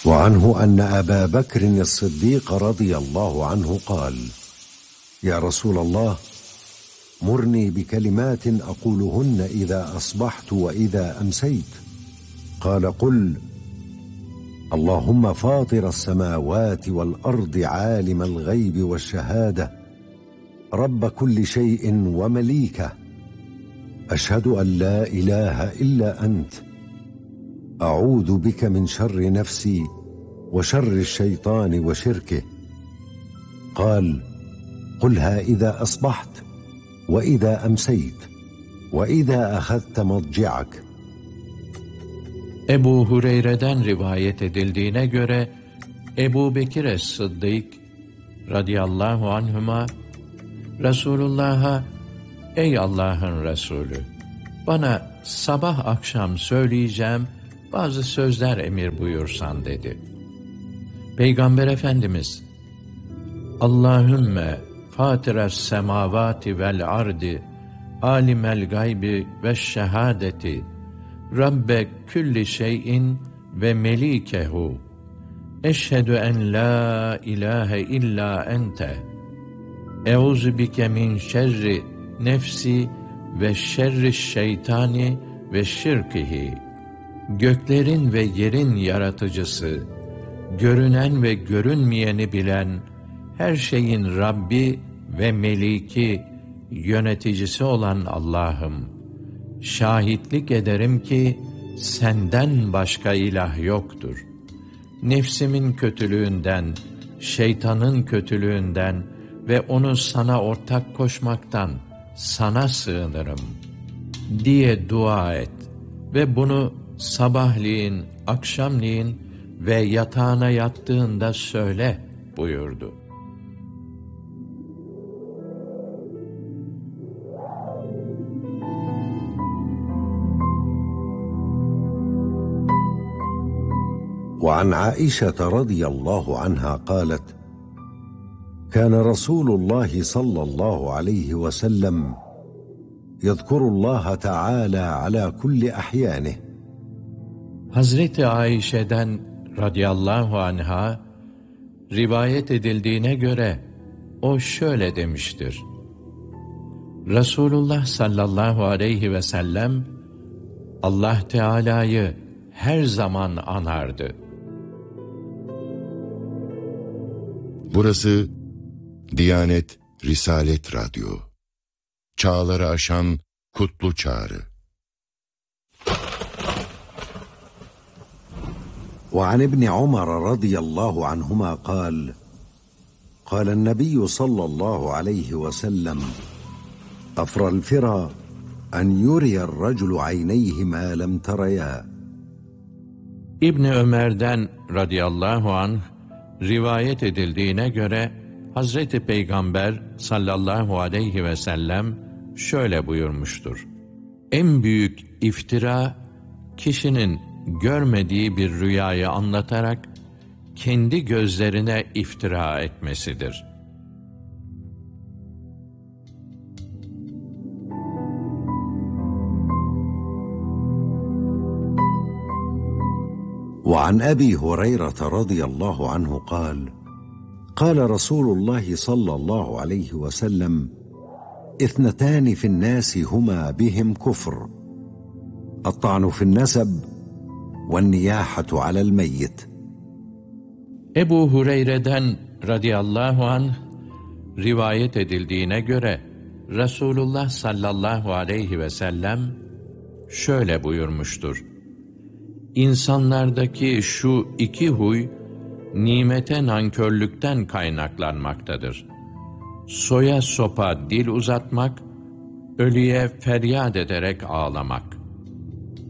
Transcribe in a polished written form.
وعنه أن أبا بكر الصديق رضي الله عنه قال: يا رسول الله، مرني بكلمات أقولهن إذا أصبحت وإذا أمسيت. قال: قل: اللهم فاطر السماوات والأرض عالم الغيب والشهادة رب كل شيء ومليكه، أشهد أن لا إله إلا أنت، أعوذ بك من شر نفسي وشر الشيطان وشركه. قال: قلها إذا أصبحت وإذا أمسيت وإذا أخذت مضجعك. Ebu Hureyre'den rivayet edildiğine göre Ebu Bekir es-Sıddık radıyallahu anhuma Resulullah'a, ey Allah'ın Resulü, bana sabah akşam söyleyeceğim bazı sözler emir buyursan dedi. Peygamber Efendimiz, Allahümme fatiras semavati vel ardi alimel gaybi ve şehadeti Rabbe külli şeyin ve melikehu eşhedü en la ilahe illa ente euzu bike min şerri nefsi ve şerri şeytani ve şirkihi. Göklerin ve yerin yaratıcısı, görünen ve görünmeyeni bilen, her şeyin Rabbi ve Meliki, yöneticisi olan Allah'ım, şahitlik ederim ki senden başka ilah yoktur. Nefsimin kötülüğünden, şeytanın kötülüğünden ve onu sana ortak koşmaktan sana sığınırım diye dua et ve bunu sabahleyin, akşamleyin ve yatağına yattığında söyle buyurdu. وعن عائشة رضي الله عنها قالت: كان رسول الله صلى الله عليه وسلم يذكر الله تعالى على كل أحيانه. Hazreti Ayşe'den radıyallahu anha rivayet edildiğine göre o şöyle demiştir: Resulullah sallallahu aleyhi ve sellem Allah Teala'yı her zaman anardı. Burası Diyanet Risalet Radyo. Çağları aşan kutlu çağrı. وعن ابن عمر رضي الله عنهما قال: قال النبي صلى الله عليه وسلم: أفرى الفرى أن يري الرجل عينيه ما لم تريا. İbni Ömer'den radıyallahu anh rivayet edildiğine göre Hazreti Peygamber sallallahu aleyhi ve sellem şöyle buyurmuştur: En büyük iftira, kişinin görmediği bir rüyayı anlatarak kendi gözlerine iftira etmesidir. وعن أبي هريرة رضي الله عنه قال: قال رسول الله صلى الله عليه وسلم: اثنتان في الناس هما بهم كفر، الطعن في النسب والنياحة على الميت. Ebu Hureyre'den radıyallahu anh rivayet edildiğine göre Resulullah sallallahu aleyhi ve sellem şöyle buyurmuştur: İnsanlardaki şu iki huy nimete nankörlükten kaynaklanmaktadır. Soya sopa dil uzatmak, ölüye feryat ederek ağlamak.